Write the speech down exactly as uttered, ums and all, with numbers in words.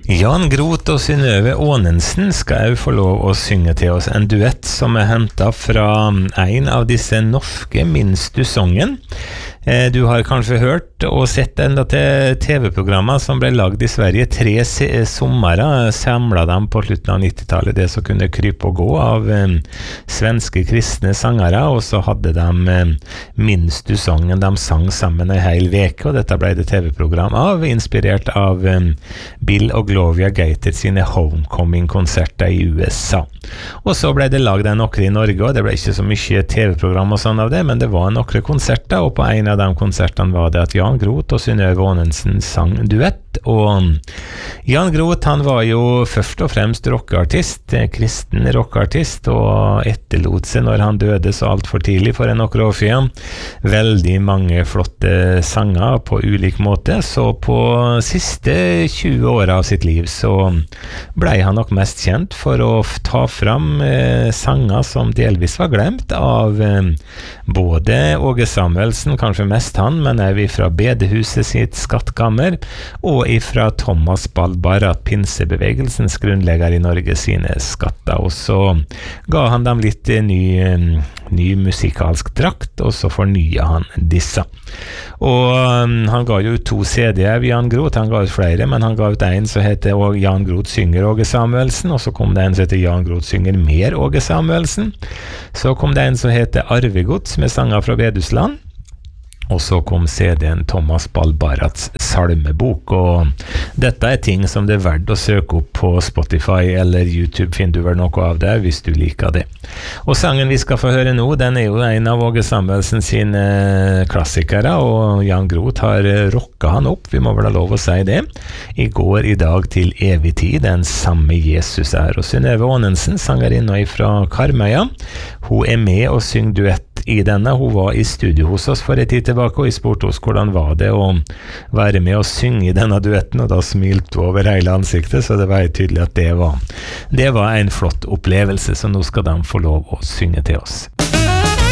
Jan Groth og Synnøve Aanensen skal jo få lov å synge til oss en duett som er hentet fra en av disse norske Minst du songen. Du har kanskje hørt og sett enda til T V-programmer som ble lagd i Sverige. Tre sommerer samlet dem på slutten av nittitallet, det som kunne krype og gå av eh, svenske kristne sangere, og så hadde de eh, Minst du songen, de sang sammen en hel veke, og dette ble det T V-program av, inspirert av eh, Bill og Gloria Gaither sine Homecoming-konserter i U S A. Og så ble det lagd en nokre i Norge, og det ble ikke så mye T V-program og sånn av det, men det var nokre konserter, og på en av de konsertene var det at Jan Groth og Synnøve Aanensen sang duett, og Jan Groth han var jo først og fremst rockeartist, kristen rockeartist, og etterlot seg når han døde så alt for tidlig for en nokre år siden. Veldig mange flotte sanger på ulik måte, så på siste tjue år av sitt liv så ble han nok mest kjent for å ta fram eh, sanger som delvis var glemt av eh, både Åge Samuelsen, kanskje mest han, men er vi fra Bedehuset sitt skattkammer, og ifra Thomas Balbarat, pinsebevegelsens grunnlegger i Norge, sine skatter. Og så ga han dem litt ny, ny musikalsk drakt, og så fornya han disse. Og um, han ga jo to C D-er, Jan Groth, han ga ut flere, men han ga ut en som heter Jan Groth synger Åge Samuelsen, og så kom det en som heter Jan Groth synger mer Åge Samuelsen. Så kom det en som heter Arvegods, med sanger fra Bedusland. Og så kom C D-en Thomas Balbarats salmebok, og dette er ting som det er verdt å søke opp på Spotify eller YouTube, finner du vel noe av det hvis du liker det. Og sangen vi skal få høre nå, den er jo en av Åge Samuelsen sine klassikere, og Jan Groth har rocka han opp, vi må vel ha lov å si det. I går, i dag, til evig tid, den samme Jesus er. Og Synnøve Aanensen, sangerinna fra Karmøya, hun er med og synger duett i denne. Hun var i studio hos oss for en tid tilbake, og jeg spurte oss hvordan var det å være med og synge i denne duetten, og da smilte hun over hele ansiktet, så det var tydelig at det var, det var en flott opplevelse, så nå skal de få lov å synge til oss.